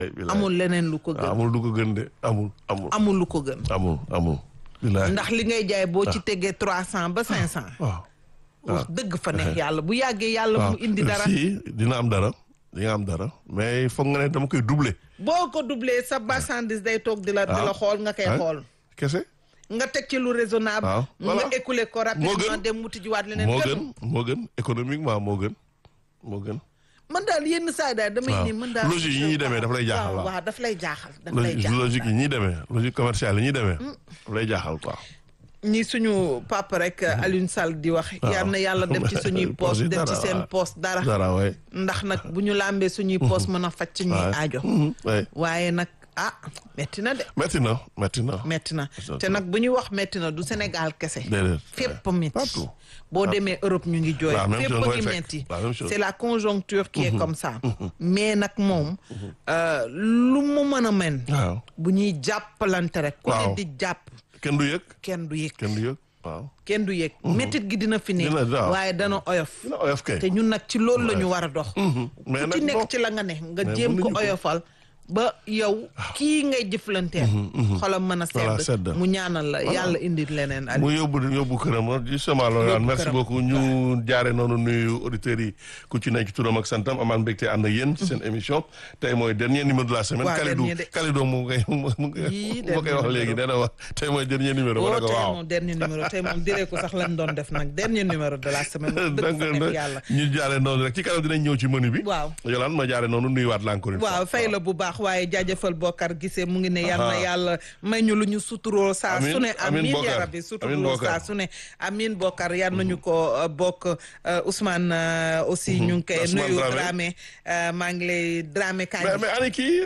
amul leneen lu ko gën. amul lu ko gën de amul. amul lu ko gën. amul. bilaay ndax li ngay jaay boo ci tegee 300 ba 500. waaw. wax dëgg fa neex yàlla bu yàggee yàlla mu indi dara. si dina am dara. di nga am dara mais foog nga ne dama koy doubler. boo ko doubler sa marchandise day toog di la xool nga koy xool. kese. nga teg ci lu raisonnable. waaw voilà nga écouler ko rapidement dem wuti jiwaat leneen. moo gën économiquement moo gën. man daal yenn saa daal damay ni man daal. logique yi ñuy demee daf lay jaaxal. waaw daf lay jaaxal. logique yi ñuy demee logique commerciale yi ñuy demee. daf lay jaaxal quoi. ñi suñu papa rek Alioune Sall di wax. yal na yàlla def ci suñuy poste def ci seen poste dara. waay. ndax nag bu ñu làmbee suñuy poste mën a faj suñuy aajo. waaye nag metti na de. metti na te nag bu ñuy wax metti na du Sénégal kese. fépp metti boo demee Europe ñu ngi jooy. fépp a ngi metti c'est la conjoncture qui est comme ça. mais nag moom lu mu mën a men. bu ñuy jàppalante rek. ku ne di jàpp. kenn du yëg. waaw. kenn du yëg. métit gi dina fi ne. waaye dana oyof. dina oyof kay. te ñun nag ci loolu la ñu war a dox. mais ku ci nekk ci la nga ne nga jéem ko oyofal. ba yow kii ngay jëflanteel. xolam mën a sedd mu ñaanal la yàlla indi leneen. mu yóbbu këram justement loolu merci beaucoup ñu jaare noonu nuyu auditeurs yi ku ci nekk ci turam ak santam amaan mbégte ànd ak yéen ci seen émission tey mooy dernier numéro de la semaine. Kalidou mu koy wax léegi dana wax tey mooy dernier numéro. waaw tey moom dernier numéro tey moom diree ko sax lañ doon def nag dernier numéro de la semaine. dëgg yàlla ñu jaare noonu rek ci kanam dinañ ñëw ci menu bi. waaw Yolande ma jaare noonu nuyuwaat la encore une fois. waaw fay la bu baax waaye jaajëfal Bokar gisee mu ngi ne yal na yàlla may ñu lu ñu suturoo saa su ne amiin ya rabbi suturoo saa su ne amiin Bokar yal nañu ko bokk Ousmane aussi ñu ngi koy nuyu Dramé maa ngi lay Dramé kañ mais ani kii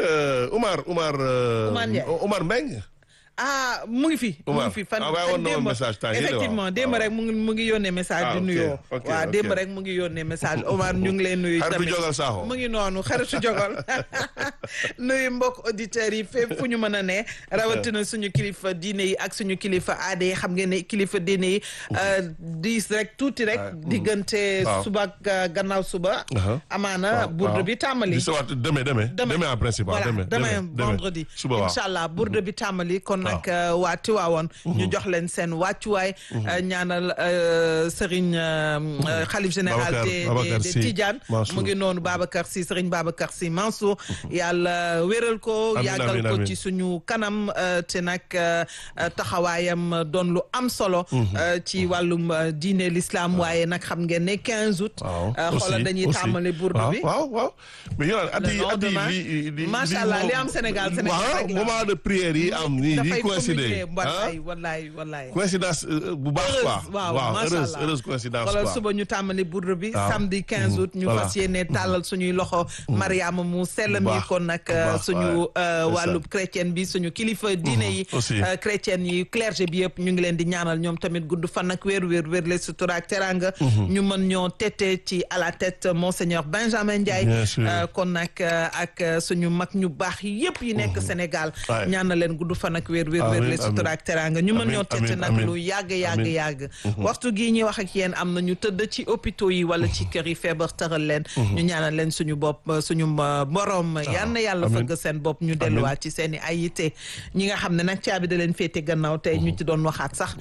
Oumar Mbengue mu ngi fi fan démb effectivement démb rek mu ngi yónnee message di nuyoo waaw démb rek mu ngi yónnee message Omar ñu ngi lay nuyu tamit mu ngi noonu xaritu jogal nuyu mbokk auditeurs yi fépp fu ñu mën a ne rawatina suñu kilifa diine yi ak suñu kilifa aada yi xam ngeen ne kilifa diine yi diis rek tuuti rek diggante suba ak gannaaw suba amaana bourde bi tàmbali demain en principe demain vendredi inchallah bourde bi tàmbali kon nag waa Tiwaawoon ñu jox leen seen wàccuwaay ñaanal Serigne xalif général de Tidiane mu ngi noonu Babacar Sy Serigne Babacar Sy Mansour yàlla wéral ko yàggal ko ci suñu kanam te nag taxawaayam doon lu am solo ci wàllum diine l'islam waaye nag xam ngeen ne 15 août xoolal dañuy tàmbali bourde bi waaw mais yow addi macha allah li am Sénégal moment de prière yi am ni coïncider wallaay coïncidence bu baax quoi waaw heureuse coïncidence quoi suba ñu tàmbali bourde bi samedi 15 août ñu fas yéene tàllal suñuy loxo Mariama mu sell mi kon nag suñu wàllub chrétien bi suñu kilifa diine yi chrétien yi clergé bi yëpp ñu ngi leen di ñaanal ñoom tamit gudd fan ak wér le sutura ak teranga ñu mën ñoo tete ci à la tête monseigneur Benjamin Ndiaye kon nag ak suñu mag ñu baax yëpp yi nekk Sénégal ñaanal leen gudd fan ak wér le sutura ak teranga ñu mën ñoo tete nag lu yàgg waxtu gii ñuy wax ak yéen am na ñu tëdd ci hôpitaux yi wala ci kër yi feebar tëral leen ñu ñaanal leen suñu bopp suñu borom yal na yàlla fëgg seen bopp ñu delluwaat ci seen i ay yitte ñi nga xam ne nag caabi da leen féete gannaaw tey ñu ci doon waxaat sax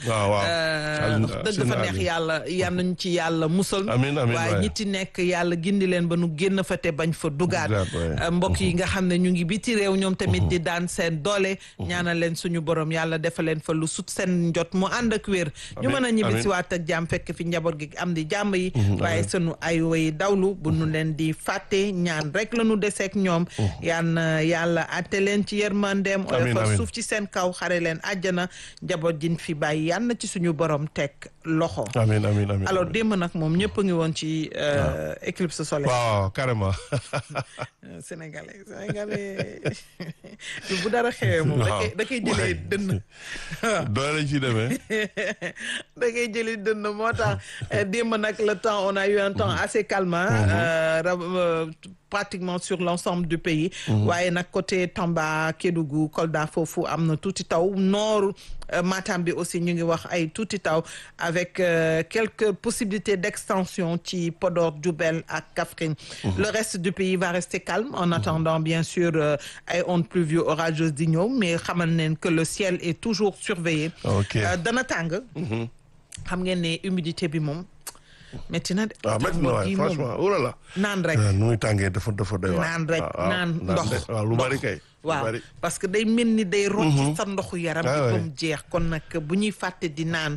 dëgg fa neex yàlla yal nañ ci yàlla musal waaye ñi ci nekk yàlla gindi leen ba nu génn fa te bañ fa dugaat mbokk yi nga xam ne ñu ngi biti réew ñoom tamit di daan seen doole ñaanal leen suñu borom yàlla defal leen fa lu sut seen njot mu ànd ak wér ñu mën a ñibbi si waat ak jàmm fekk fi njaboot gi am di jàmm yi waaye sunu ay way dawlu bu nu leen di fàtte ñaan rek la nu deseek ñoom yàlla atte leen ci yërmandeem oyofal suuf ci seen kaw xare leen àjjana njaboot jin fi bàyyi yal na ci suñu borom teg loxo amiin alors démb nag moom ñëpp a ngi woon ci éclipse solaire waaw carrément sénégalais bu dara xewee moom da koy jëlee dënn doole lañ ci demee da koy jëlee dënn moo tax démb nag le temps on a eu un temps assez calme pratiquement sur l'ensemble du pays waaye nag côté Tamba Kédougou Kolda foofu am na tuuti taw nord Matam bi aussi ñu ngi wax ay tuuti taw avec avec quelques possibilités d'extension ci Podor, Diourbel ak Kaffrine. Le reste du pays va rester calme en attendant bien sûr ay ondes pluvieuses orageuses di ñëw mais xamal neen que le ciel est toujours surveillé. Dana tàng. xam ngeen ne humidité bi moom métti na de. métti na waay franchement oh là là. naan rek nu muy tàngee dafa doy waar. naan rek naan ndox lu bari kay. waaw parce que day mel ni day rocci sa ndoxu yaram bi ba mu jeex kon nag bu ñuy fàtte di naan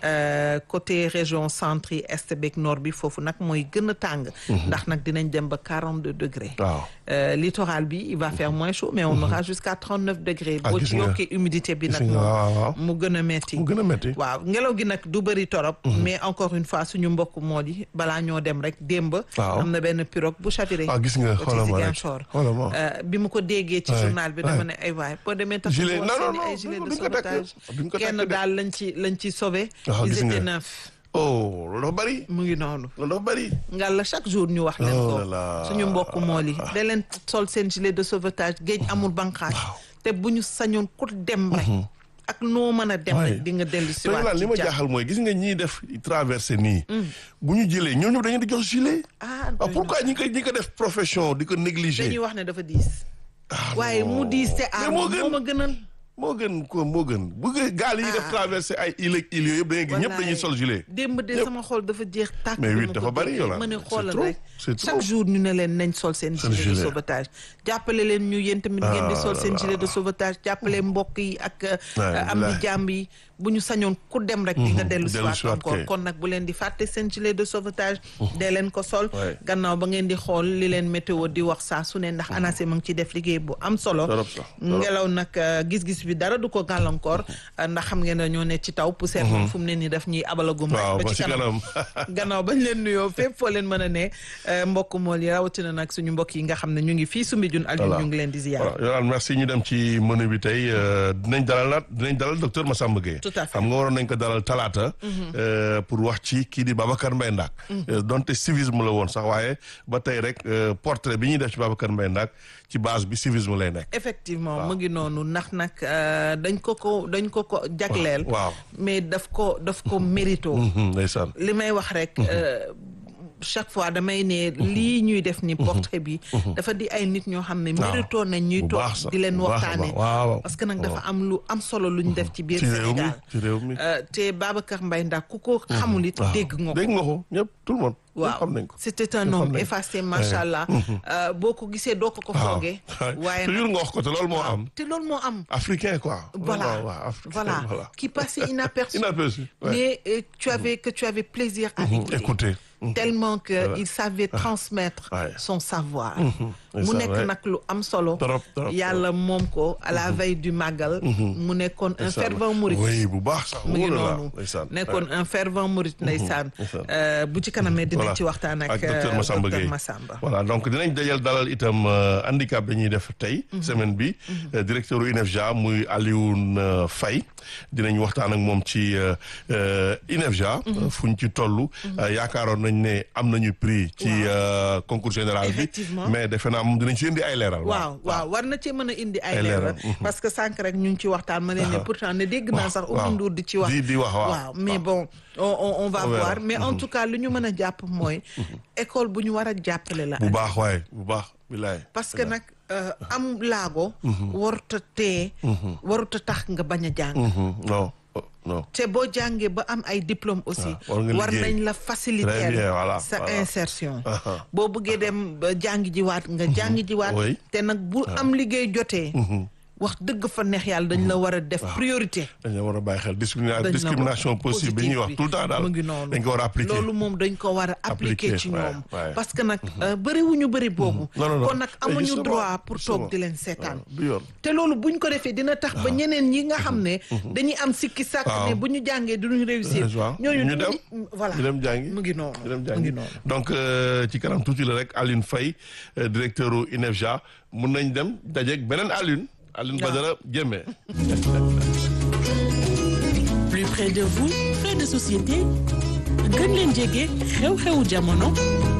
côté région centre yi est beeg nord bi foofu nag mooy gën a tàng ndax nag dinañ dem ba 42 degrés littoral bi il va faire moins chaud mais on aura jusqu'à 39 degrés boo ci yokkee humidité bi nag moom mu gën a metti waaw ngelaw gi nag du bëri torop mais encore une fois suñu mbokk moo di balaa ñoo dem rek démb am na benn pirogue bu chaviré gis nga xoolal bi mu ko déggee ci journal bi dama ne ay waay boo demee tax seeni ay gilet de sauvetage kenn daal lañ ci sauvé ils étaient 9 loolu dafa bëri mu ngi noonu loolu dafa bëri ngal la chaque jour ñu wax leen ko suñu mbokk mool yi da leen sol seen gilet de sauvetage géej amul banqaas te bu ñu sañoon ku dem rek ak noo mën a dem rek di nga dellu si waat li ma jaaxal mooy gis nga ñiy def traversé nii bu ñu jëlee ñoom ñëpp dañu di jox gilet pourquoi ñi ko def profession di ko négliger dañuy wax ne dafa diis waaye mu diis te moo ma gënal moo gën bu gaal yi def traversé ay île ak île yooyu yëpp da ngay gis ñëpp dañuy sol gilet démb de sama xol dafa jeex tàkk mais 8 dafa bari yow la ma ne xoolal rek chaque jour ñu ne leen nañ sol seen gilet de sauvetage jàppale leen ñu yéen tamit ngeen di sol seen gilet de sauvetage jàppale mbokk yi ak am di jàmb yi bu ñu sañoon ku dem rek di nga dellu si waat encore kon nag bu leen di fàtte seen gilet de sauvetage dee leen ko sol gannaaw ba ngeen di xool li leen météo di wax saa su ne ndax ANACIM mu ngi ci def liggéey bu am solo ngelaw nag gis-gis bi dara du ko gàllankoor ndax xam ngeen ne ñoo ne ci taw poussière moom fu mu ne nii daf ñuy abalagum rek ba ci kanam gannaaw bañ leen nuyoo fépp foo leen mën a ne mbokk mool yi rawatina nag suñu mbokk yi nga xam ne ñu ngi fii Soumbédioune Alioune ñu ngi leen di ziar yolaan merci ñu dem ci menu bi tey dinañ dalal docteur Massamba Gueye xam nga waroon nañ ko dalal talaata pour wax ci kii di Babacar Mbaye Ndack donte civisme la woon sax waaye ba tey rek portrait bi ñuy def ci Babacar Mbaye Ndack ci base bi civisme lay nekk effectivement mu ngi noonu ndax nag dañ ko jagleel mais daf ko mérito ndeysaan li may wax rek chaque fois damay ne lii ñuy def ni portrait bi dafa di ay nit ñoo xam ne mérito nañ ñuy toog di leen waxtaane parce que nag dafa am lu am solo lu ñu def ci biir Sénégal te Babacar Mbaye Ndack ku ko xamul it dégg nga ko ñëpp tout le monde waaw c'était un homme effacé macha allah boo ko gisee doo ko foogee waaye toujours nga wax ko te loolu moo am africain quoi voilà qui passait inaperçu mais tu avais plaisir à écouter tellement que il savait transmettre son savoir mu nekk nag lu am solo yàlla moom ko à la veille du màggal mu nekkoon un fervent mouride bu baax sax mu ngi noonu nekkoon un fervent mouride ndeysaan bu ci kanamee dinañ ci waxtaan ak docteur Massamba voilà donc dinañ dalal itam handicap dañuy def tey semaine bi directeur u INEFJA muy Alioune Faye dinañ waxtaan ak moom ci INEFJA fuñ ci toll yaakaaroon nañ ne am nañu prix ci concours général bi mais defe naa moom dinañ ci indi ay leeral waaw war na ci mën a indi ay leeral parce que sànq rek ñu ngi ci waxtaan ma ne pourtant ne dégg naa sax Oumou Ndour di ci wax waaw mais bon on va voir mais en tout cas lu ñu mën a jàpp mooy école bu ñu war a jàppale la bu baax bilaay parce que nag am laago waruta tax nga bañ a jàng non te boo jàngee ba am ay diplôme aussi war nañ la faciliter sa insertion boo bëggee dem jàngi jiwaat nga jàngi jiwaat te nag bu am liggéey jotee wax dëgg fa neex yàlla dañ la war a def priorité dañ la war a bàyyi xel discrimination possible bi ñuy wax tout le temps daal dañ ko war a appliquer loolu moom dañ ko war a appliquer ci ñoom parce que nag bëri boobu kon nag amuñu droit pour toog di leen seetaan te loolu buñ ko defee dina tax ba ñeneen ñi nga xam ne dañuy am sikki sàkk ne bu ñu jàngee duñu réussir ñooñu ñu dem voilà ñu dem jàngi mu ngi noonu donc ci kanam tuuti la rek Alioune Faye directeur u INEFJA mun nañ dem dajeeg beneen Alioune Badara Diémé. Plus près de vous, faits de société gën leen jege xew-xewu jamono.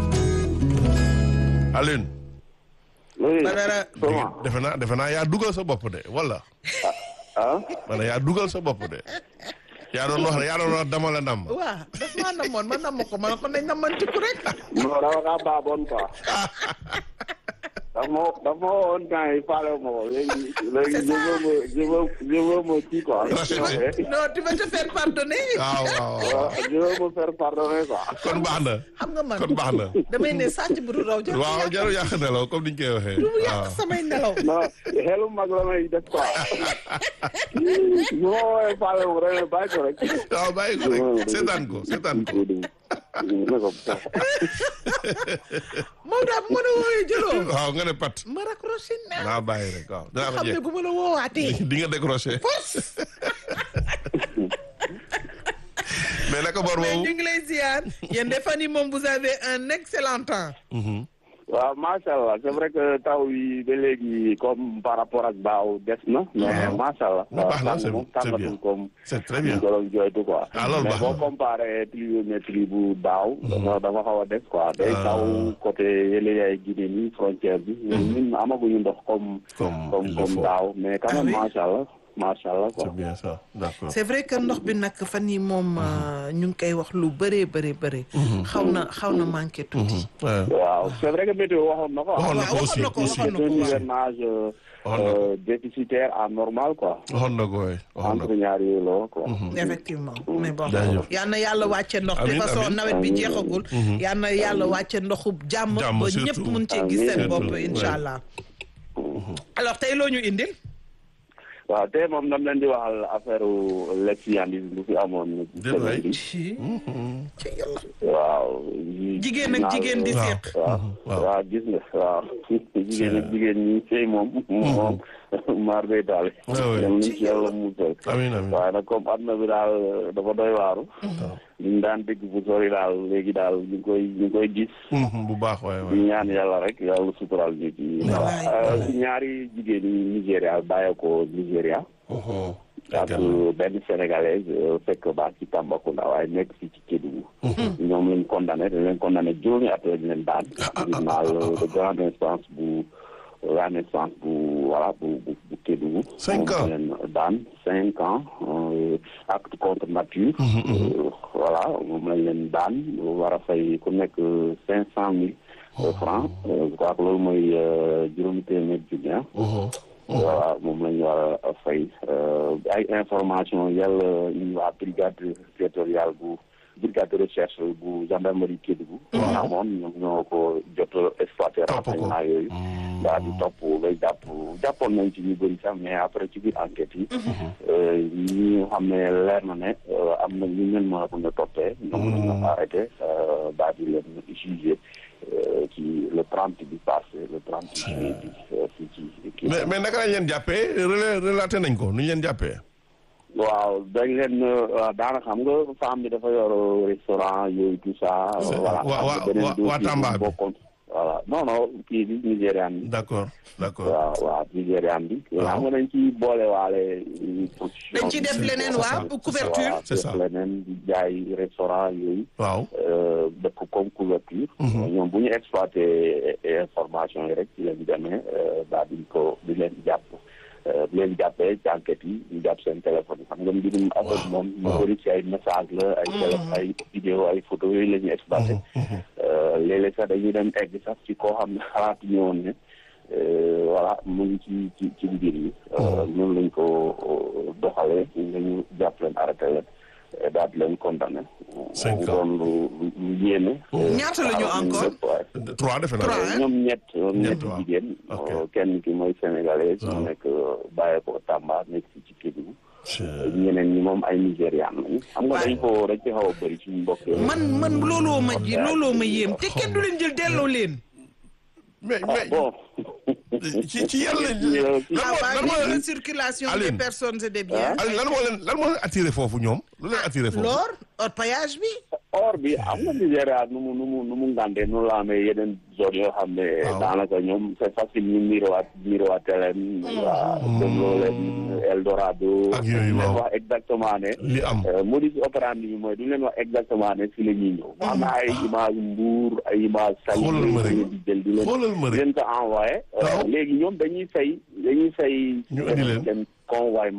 Alioune. Badara. defe naa yaa dugal sa bopp de wala. ah. wala yaa dugal sa bopp de. yaa doon wax dama la nam. waaw daf maa namoon ma nam ko ma ne ko nañ namantiku rek. non dama kaa baaboon quoi. daf ma woon temps yi faale ma ko léegi je veux me kii quoi. non tu vas te faire pardonner. waaw. je veux me faire pardonner quoi. kon baax na. xam nga man kon baax na. damay ne sàcc bu du raw. waaw jarul yàq nelaw comme niñ koy waxee. du yàq samay nelaw. non xelu mag la may def quoi. bu ma woowee faale ma ko rek bàyyi ko rek. waaw bàyyi ko rek seetaan ko. Maodo bu ma la woowee jëloo. waaw nga ne pat. ma raccroché nelaw. naa bàyyi rek waaw. dinaa xam ne bu ma la woowaatee. di nga décroché. mais naka bor boobu. mais ñu ngi lay ziar. yéen de fan yi moom vous avez un excellent temps. waaw macha allah c'est vrai que taw yi ba léegi comme par rapport ak daaw des na. mais macha allah. baax na c'est bien comme. c'est très bien doon jooytu quoi. alors mais boo comparé pluviométrie bu daaw. dafa xaw a des quoi. day taw côté yële yaay Guinée nii frontière bi. ñun amaguñu ndox comme daaw mais quand même macha allah. macha allah quoi. c'est bien ça d'accord. c'est vrai que ndox bi nag fan yi moom ñu ngi koy wax lu bëree. xaw na manqué tuuti. waaw c'est vrai que météo waxoon na ko. waxoon na ko aussi c'est un hivernage déficitaire anormal quoi. waxoon na ko waay. entre ñaari yooyu la quoi. effectivement mais bon. yal na yàlla wàcce ndox. de façon nawet bi jeexagul. yal na yàlla wàcce ndoxu jàmm. ba ñëpp mun cee gis seen bopp incha allah. alors tey loo ñu indil. waaw tey moom dam leen di waxal affaire l'ex-yandisme bu fi amoon. waaw. jigéen ak jigéen di seq. waaw gis nga waaw. jigéen ak jigéen ñi sëy moom maar day daal. ñoom ñu ci yàlla musal. waaye nag comme àdduna bi daal dafa doy waaru. ñu daan dégg bu sori daal léegi daal ñu koy gis. bu baax waay ñu ñaan yàlla rek yàlla sutural ñu ci. ñaari jigéen ñi Nigéria bàyyeekoo Nigéria. ak benn sénégalaise fekk baax ci Tambacounda waaye nekk fii ci Kédougou. ñoom lañ condamné juróomi at lañ leen daan. tribunal de grande instance bu Kédougou. 5 ans leen daan 5 ans acte contre nature. voilà moom lañ leen daan war a fay ku nekk 500,000 francs. je crois que loolu mooy juróomi téeméer junni. voilà moom la ñu war a fay ay information yàlla ñu waa brigade territoriale brigade de recherche bu gendarmerie Kédougou. amoon ñoom ñoo ko jot exploité renseignement yooyu. daal di topp bay jàppoon nañ ci ñu bëri sax mais après ci biir enquête yi. ñi xam ne leer na ne am na ñu leen mën a mën a toppee. ñoom ñu arrêté daal di leen jugé ci le 30 bi passé le 30 juillet bi ci mais naka lañ leen jàppee relaté nañ ko nu ñu leen jàppee. waaw dañ leen daanaka xam nga femme bi dafa yor restaurant yooyu tout ça. voilà waa Tamba bi voilà non kii bi Nigérian bi. d'accord waaw Nigérian bi. xam nga dañ ci boole waale. dañ ci def leneen couverture. c'est ça leneen di jaay restaurant yooyu. waaw def ko comme couverture. ñoom bu ñu exploité information yi rek ci leen demee daal di leen jàpp. bu leen jàppee ci enquête yi ñu jàpp seen téléphone xam nga mbirum affaire moom ñu bëri ci ay message la ay téléphone ay vidéo ay photo yooyu la ñuy exploité léeg-léeg sax dañuy dem egg sax ci koo xam ne xalaatu ñëwoon ne voilà mu ngi ci mbir yi ñun lañ ko doxalee lañu jàpp leen arrêté leen daal di leen condamné 5 ans doon lu yéene ñaata la ñu encore 3 defe naa ñoom ñett jigéen kenn ki mooy sénégalais mu nekk bàyyee ko Tamba nekk fii ci Kédougou ñeneen ñi moom ay Nigérian lañu xam nga dañ ci xaw a bëri suñu mbokk man looloo ma yéem te kenn du leen jël delloo leen mais bon ci yàlla lan moo circulation des personnes et des biens. lan moo leen attiré foofu ñoom lu leen attiré foofu. l'or orpaillage bi. or bi am na Nigéria nu mu ngandee noonu la amee yeneen zone yoo xam ne. daanaka ñoom c'est facile ñu mirowaate leen. dégloo leen Eldorado. ak yooyu waaw wax exactement ne. li am modus operandi bi mooy du leen wax exactement ne fi la ñuy ñëw. am na ay image Mbour ay image. xoolal ma rek di jël di leen ko envoyé. léegi ñoom dañuy fay. ñu indi leen seen convoiement bi.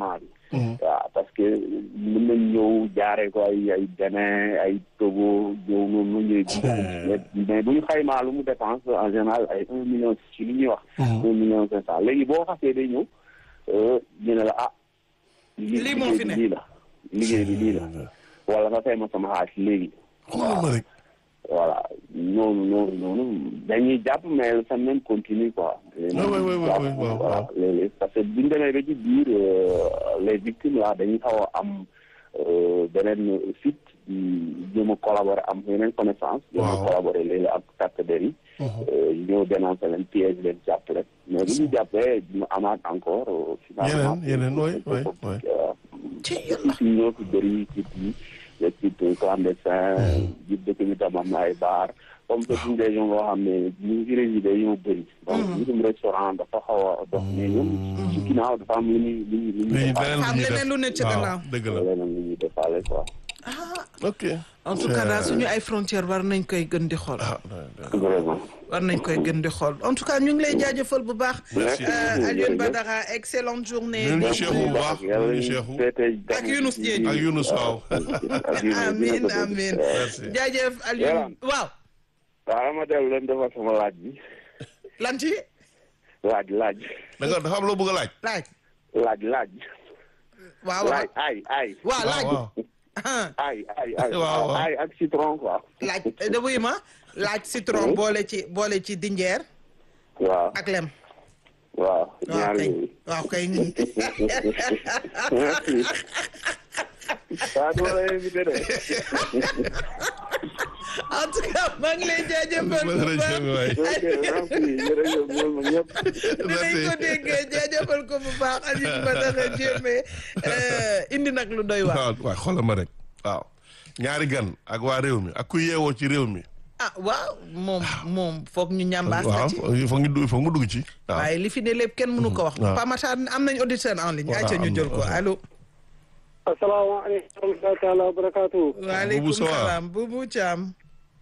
waaw parce que mën nañ ñëw jaaree ko ay Bénin ay Togo ñëw noonu ñuy mais bu ñu xaymaa lu mu dépense en général ay 1 million ci li ñuy wax 1 million 500 léegi boo xasee day ñëw ñu ne la lii moo fi ne lii la liggéey bi lii la wala nga fay ma sama xaalis léegi voilà noonu dañuy jàpp mais le phénomène continue quoi. voilà léegi parce que bu ñu demee ba ci biir les victimes là dañuy xaw a am beneen site di jéem a collaborer am yeneen connaissance. jéem a collaborer léegi ak takk der yi. ñëw dénoncer leen piège leen jàpp rek mais bu ñu jàppee ñu amaat encore. yeneen ci ñoo fi bëri ci les sites clandestins ji dëkk bi tam am na ay bar comme que suñu région boo xam ne ñu ngi résidé ñoo bëri donc ñitum restaurant dafa xaw a dox mais ñoom ci ginnaaw dafa am lu ñuy am leneen lu ne ci gannaaw dëgg la leneen lu ñuy defaale quoi ok en tout cas daal suñu ay frontières war nañ koy gën di xool vraiment war nañ koy gën di xool en tout cas ñu ngi lay jaajëfal bu baax Alioune Badara excellente journée ñu Cheikhou bu baax ñu Cheikhou ak Younous Dieng ak Younous waaw amiin jaajëf Alioune waaw ma dellu leen defar sama laaj bi lan ci da nga dafa am loo bëgg a laaj laaj waaw laaj ay waaw laaj ay ak citron quoi laaj da buy ma laaj citron boole ci dinjeer waaw ak lem waaw ñaar yooyu waaw kay dama la invité de en tout cas maa ngi lay jaajëfal bu baax dinañ ko déggee jaajëfal ko bu baax Alioune Badara Diémé indi nag lu doy waar waaw xoolal ma rek waaw ñaari gan ak waa réew mi ak ku yeewoo ci réew mi waaw moom foog ñu ñambaas la ci foog mu dugg ci waaye li fi ne lépp kenn mënu ko wax Pamata am nañ auditeur en ligne ayca ñu jël ko allo asalaamaaleykum wa rahmatulah wa barakaatu. waaleykum salaam Boubou Thiam.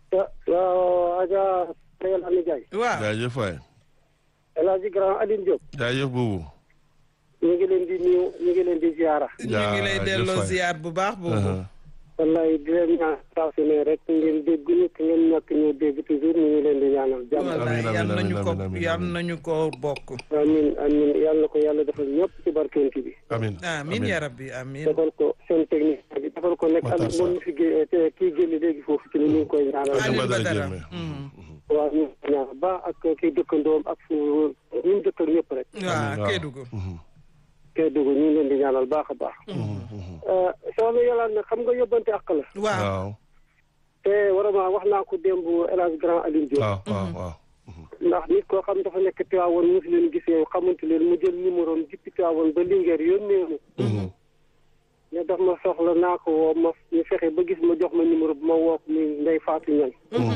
waaw Adja Réal Ami Ndiaye. waaw jaajëf waay. El Hadj Grand Aline Diop. jaajëf Boubou. ñu ngi leen di nuyu ñu ngi leen di ziara. ñu ngi lay delloo ziar bu baax Boubou. wallaay di leen ñaan saa su ne rek ngeen dégg nit ngeen ñàkk ñu dégg toujours ñu ngi leen di ñaanal jàmm. wallaay yal nañu ko bokk. amiin yal na ko yàlla defal ñëpp ci barkeent bi. amiin ya rabbi amiin. defal ko seen technique bi defal ko nekk ak moom fi kii génn léegi foofu ci ni ñu ngi koy ñaanal. Alioune Badara waaw ñu ngi koy ñaanal ba ak kii dëkkandoom ak ñu dëkkal ñëpp rek. waaw Kédougou. Kédougou ñu ngi leen di ñaanal baax a baax. soxna Yàlla nag xam nga yóbbante àq la. waaw. te vraiment wax naa ko démb El Hadj Grand Aline Diop. waaw. ndax nit koo xam dafa nekk Tivaouane mu fi leen gisee xamante leen mu jël numéro am jippi Tivaouane ba Linguère yónnee ma. ne daf ma soxla naa ko woo ma ñu fexe ba gis ma jox ma numéro bu ma woo ko muy Ndeye Fatou Niang.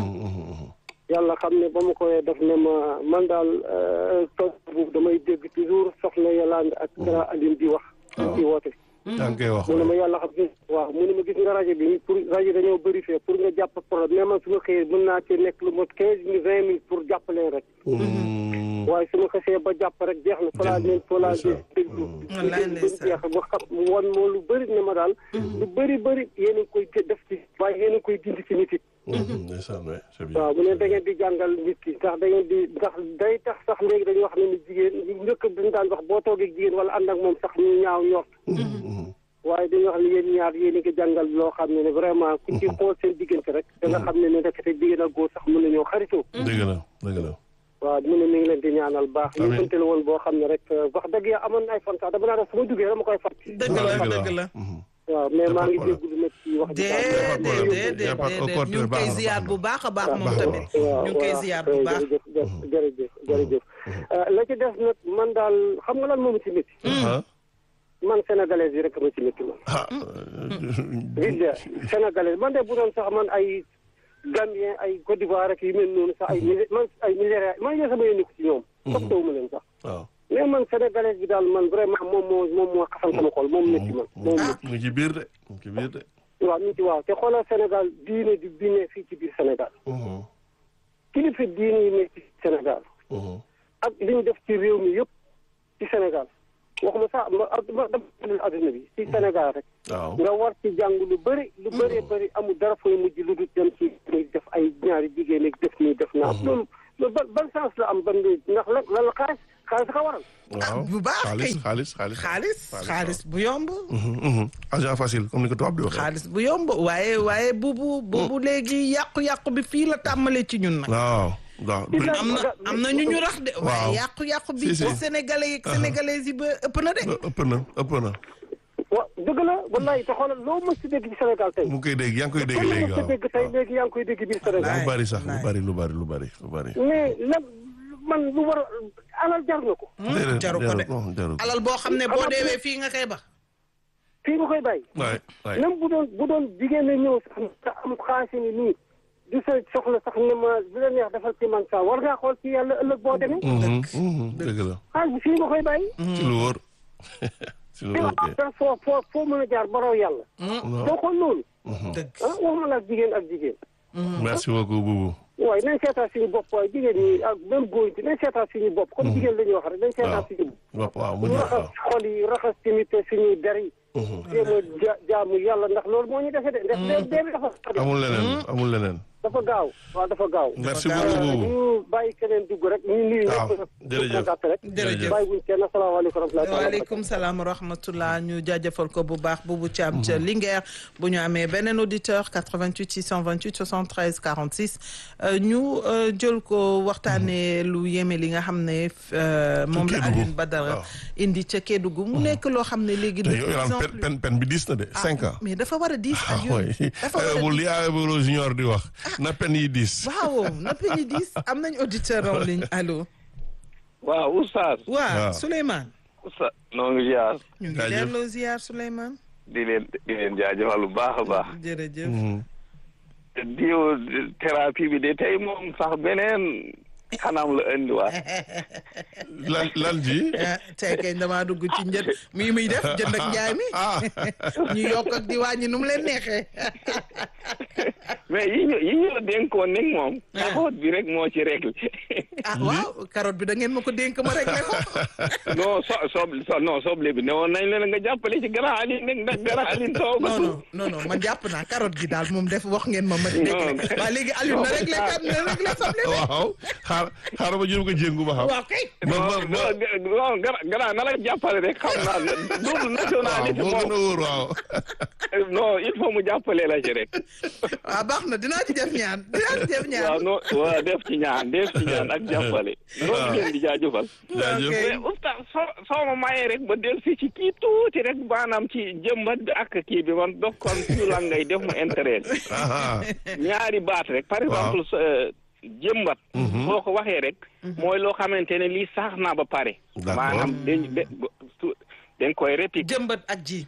yàlla xam ne ba ma koy def ne ma man daal tool boobu damay dégg toujours soxna Yàlla ak Grand Aline di wax. ci woote. yaa ngi koy wax mu ne ma yàlla xam ne waaw mu ne ma gis nga rajo bi pour rajo dañoo bëri fee pour nga jàpp problème mais man su ma xëyee mën naa ci nekk lu mot 15 minutes 20 minutes pour jàpp leen rek. waaye su ma xasee ba jàpp rek jeex na fa laa leen fa laa déglu. wallaay ndeysaan ba xam woon moo lu bëri ne ma daal. lu bëri yéen a koy def ci waaye yéen a koy dindi ci nit it. waaw mu ne da ngeen di jàngal nit ki ndax da ngeen di ndax day tax sax léegi dañuy wax ne ni jigéen njëkk dañu daan wax boo toogee jigéen wala ànd ak moom sax ñu ñaaw ñor. waaye dañuy wax ne yéen ñaar yéen a ngi jàngal loo xam ne vraiment ku ci xool seen diggante rek da nga xam ne ne rek jigéen ak góor sax mën nañoo xaritoo. dëgg la. waaw mu ne mi ngi leen di ñaanal baax. ñu bënte la woon boo xam ne rek wax dëgg ya amoon na ay fan sax dama naa def su ma duggee dama koy fàtt. dëgg la. waaw mais maa ngi jégalu nag ci wax. déedéet ñu ngi koy ziar bu baax a baax moom tamit. ñu ngi koy ziar bu baax. jërëjëf. la ci def nag man daal xam nga lan moom ci métti. man sénégalais yi rek ma ci métti man. sénégalais man de bu doon sax man ay Gambien ay Côte d'Ivoire rek yu mel noonu sax ay militaire man yéen sama yéen ko ci ñoom. toppatoo ma leen sax. mais man sénégalais bi daal man vraiment moom moo xasan sama xol moom métti man. moom métti mu ci biir de. waaw mu ci waaw te xoolal Sénégal diine di biine fii ci biir Sénégal. kilifa diine yi nekk ci Sénégal. ak li ñu def ci réew mi yëpp ci Sénégal. waxuma sax dama adduna bi ci Sénégal rek. waaw nga war ci jàng lu bëri lu bëree bëri amul dara fooy mujj lu dul dem ci def ay ñaari jigéen ak def nii def naa. loolu ban sens la am ban ndax lan la xaalis ka waral. waaw bu baax xaalis bu yomb. agent facile comme ni ko tubaab di waxee. xaalis bu yomb waaye buubu léegi yàqu-yàqu bi fii la tàmmalee ci ñun nag. waaw. am na ñu rax de. waaye yàqu-yàqu bi. si sénégalais yi sénégalaises yi ba ëpp na de. ëpp na. waaw dëgg la wallaay te xoolal loo mës si dégg ci Sénégal tey. mu koy dégg yaa ngi koy dégg léegi waaw dégg tey léegi yaa ngi koy dégg biir Sénégal. lu bari sax lu bari. mais lan man lu war a alal jar na ko. jaru ko de alal boo xam ne boo deewee fii nga koy ba. fii nga koy bàyyi. waay même bu doon jigéen ñi ñëw sax te am xaalis ni nii di sa soxla sax ne ma bi la neex defal ci man sax war ngaa xool ci yàlla ëllëg boo demee. dëgg la. xaalis bi fii nga koy bàyyi. ci lu wóor. foo mën a jaar ba raw yàlla. doo xool loolu. dëgg waxuma la ak jigéen. merci beaucoup Boubou. waaye nañ seetaat suñu bopp waaye jigéen ñi ak même góor ñi nañ seetaat suñu bopp. comme jigéen la ñuy wax rek nañ seetaat suñu bopp. waaw mu raxas xol yi raxas tamit suñuy der yi. jéem a jaamu yàlla ndax loolu moo ñu defee de. ndax dee dafa. amul leneen. dafa gaaw waaw dafa gaaw. merci beaucoup Boubou. ñu bàyyi keneen dugg rek ñu nuyu ñëpp. jërëjëf bàyyi wuñ kenn asalaamaaleykum wa rahmatulah. waaleykum salaam wa rahmatulah ñu jaajëfal ko bu baax Boubou Thiam ca Linguère bu ñu amee beneen auditeur 88 628 73 46 ñu jël ko waxtaanee lu yéeme li nga xam ne moom la Alioune Badara indi ca Kédougou mu nekk loo xam ne léegi. de plus en plus pen bi 10 na de 5 ans. mais dafa war a 10 Alioune. dafa war a 10 li Ayoba Junior di wax. na pen yi 10. waaw na pen yi 10 am nañ auditeur en ligne allo. waaw Oustaz. waaw Souleymane. Oustaz noo ngi ziar. ñu ngi delloo ziar Souleymane. di leen jaajëfal lu baax a baax. jërëjëf. diw thérapie bi de tey moom sax beneen xanam la indiwaat. lan ji. tey kay damaa dugg ci njët muy def jënd ak njaay mi. ñu yokk ak di wàññi nu mu leen neexee. mais yi ñu la dénkoon nag moom. carotte bi rek moo ci réglé. waaw carotte bi da ngeen ma ko dénk ma réglé ko. non soble bi ne woon nañ leen nga jàppale ci grand Aline nag ndax grand Aline taw ko. non man jàpp naa carotte gi daal moom def wax ngeen ma réglé. waaw léegi Aliou na réglé soble bi. waaw xaaral ma jëm ko jéngu ba xam. waaw kay. non grand na la jàppale rek xam naa double nationalité moo gën a wóor waaw. non il faut mu jàppale la ci rek. waaw baax na dinaa ci def ñaan. waaw non waaw def ci ñaan ak jàppale. loolu ngeen di jaajëfal. mais oustaz soo ma mayee rek ba del si ci kii tuuti rek maanaam ci jëmbat bi ak kii bi man dokkoon suñu lan ngay def mu intérêt. ñaari baat rek par exemple jëmbat. boo ko waxee rek. mooy loo xamante ne lii sax naa ba pare. maanaam dañ koy répliquer. jëmbat ak ji.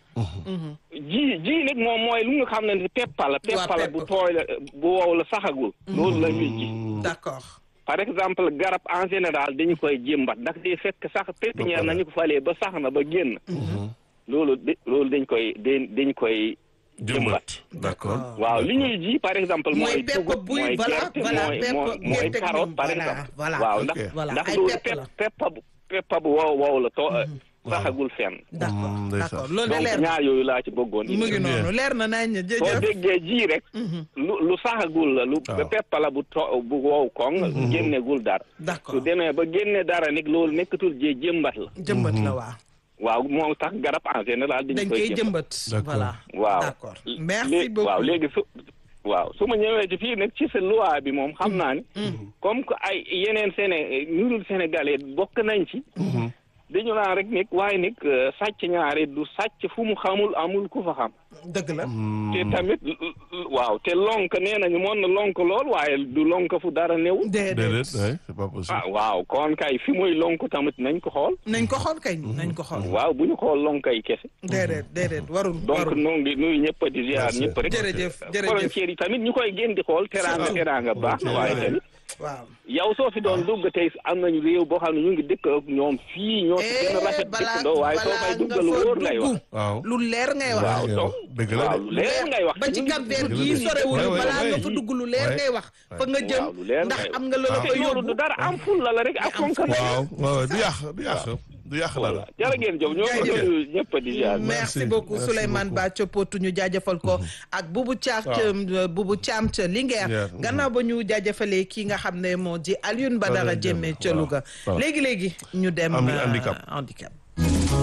ji nag moom mooy lu nga xam ne peppala bu tooy la bu wow la saxagul. loolu la ñuy ji. d'accord. par exemple garab en général dañu koy jëmbat ndax day fekk sax pépinière nañu ko falee ba sax na ba génn. loolu dañ koy jëmbat. d'accord. waaw li ñuy ji par exemple. mooy dugub mooy gerte mooy carotte par exemple. waaw ndax loolu peppa bu wow la too saxagul fenn. d'accord loolu de leer donc ñaar yooyu laa ci bëggoon. mu ngi noonu leer na nañ jërëjëf. soo déggee ji rek. lu saxagul la lu peppa la bu wow koŋ. génnegul dara. d'accord su demee ba génne dara nag loolu nekkatul jëmbat la. jëmbat la waaw. waaw moo tax garab en général dañ koy jëmbat. voilà. waaw d'accord merci beaucoup waaw léegi su ma ñëwee ci fii nag ci sa loi bi moom xam naa ne. comme que ay yeneen ñu dul sénégalais bokk nañ ci. dañu naan rek nag waaye nag sàcc ñaare du sàcc fu mu xamul amul ku fa xam. dëgg la. te tamit waaw te lonk nee nañu mën na lonk lool waaye du lonk fu dara néew. déedéet c'est pas possible. waaw kon kay fi muy lonk tamit nañ ko xool. nañ ko xool kay nañ ko xool. waaw bu ñu xool lonk yi kese. déedéet warul. donc noo ngi nuyu ñëpp di ziar ñëpp rek. jërëjëf frontières yi tamit ñu koy gën di xool teraanga baax na waaye tamit. waaw yow soo fi doon dugg tey am nañu réew boo xam ne ñu ngi dëkk ak ñoom fii ñoo ci gën a rafet dëkk doo waaye soo fay dugg lu wóor ngay wax. waaw lu leer ngay wax. waaw donc dëgg la waaw lu leer ngay wax. ba ci Cap-Vert gii sorewul balaa nga fa dugg lu leer ngay wax. fa nga jëm ndax am nga loolu fa loolu du dara am ful la rek ak fonk. waaw du yàq. du yàq la la. jërë ngeen jëf ñoo ngi nuyu ñëpp di ziar. merci beaucoup Souleymane Ba Coppootu ñu jaajëfal ko ak Boubou Thiam ca Linguère gannaaw ba ñu jaajëfalee kii nga xam ne moo di Alioune Badara Diémé ca Louga léegi ñu dem handicap